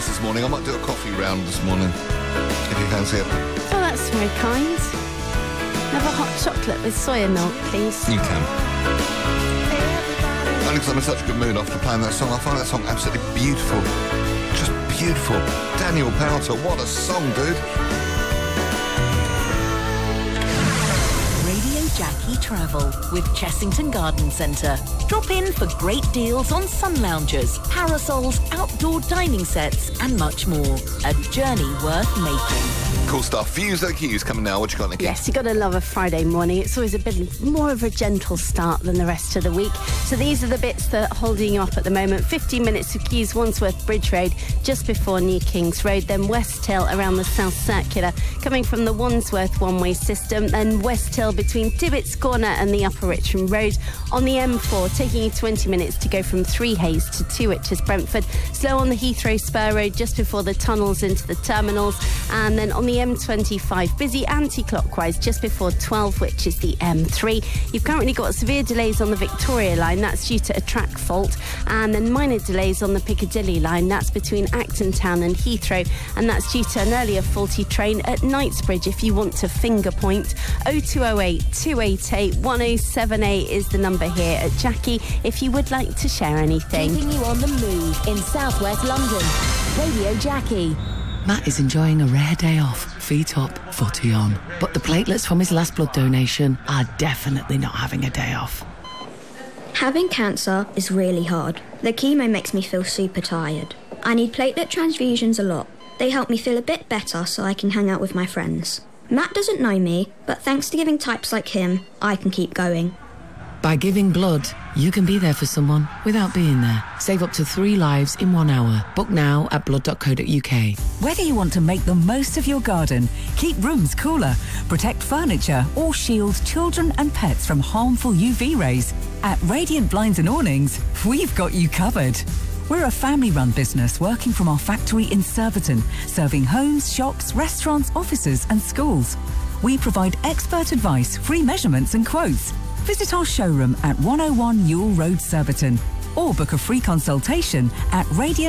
breakfast this morning. I might do a coffee round this morning, if you fancy it. Oh, that's very kind. Have a hot chocolate with soya milk, please. You can. Only because I'm in such a good mood after playing that song. I find that song absolutely beautiful. Just beautiful. Daniel Powter, what a song, dude. Jackie Travel with Chessington Garden Centre. Drop in for great deals on sun loungers, parasols, outdoor dining sets and much more. A journey worth making. Cool stuff. Views at Hughes coming now. What you got, Nikki? Yes, you've got to love a Friday morning. It's always a bit more of a gentle start than the rest of the week. So these are the bits that are holding you up at the moment. 15 minutes to Hughes Wandsworth Bridge Road, just before New Kings Road. Then West Hill around the South Circular, coming from the Wandsworth one-way system. Then West Hill between Tibbets Corner and the Upper Richmond Road. On the M4, taking you 20 minutes to go from Three Hayes to Twitches Brentford. Slow on the Heathrow Spur Road, just before the tunnels into the terminals. And then on the M25, busy anti-clockwise just before 12, which is the M3. You've currently got severe delays on the Victoria line. That's due to a track fault. And then minor delays on the Piccadilly line. That's between Acton Town and Heathrow. And that's due to an earlier faulty train at Knightsbridge. If you want to finger point, 0208 288 1078 is the number here at Jackie if you would like to share anything. Keeping you on the move in southwest London. Radio Jackie. Matt is enjoying a rare day off, feet up, footy on. But the platelets from his last blood donation are definitely not having a day off. Having cancer is really hard. The chemo makes me feel super tired. I need platelet transfusions a lot. They help me feel a bit better so I can hang out with my friends. Matt doesn't know me, but thanks to giving types like him, I can keep going. By giving blood, you can be there for someone without being there. Save up to 3 lives in 1 hour. Book now at blood.co.uk. Whether you want to make the most of your garden, keep rooms cooler, protect furniture or shield children and pets from harmful UV rays, at Radiant Blinds and Awnings, we've got you covered. We're a family-run business working from our factory in Surbiton, serving homes, shops, restaurants, offices and schools. We provide expert advice, free measurements and quotes. Visit our showroom at 101 Ewell Road, Surbiton, or book a free consultation at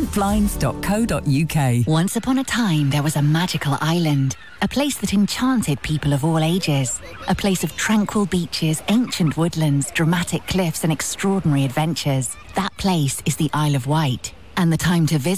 radiantblinds.co.uk. Once upon a time, there was a magical island, a place that enchanted people of all ages, a place of tranquil beaches, ancient woodlands, dramatic cliffs and extraordinary adventures. That place is the Isle of Wight, and the time to visit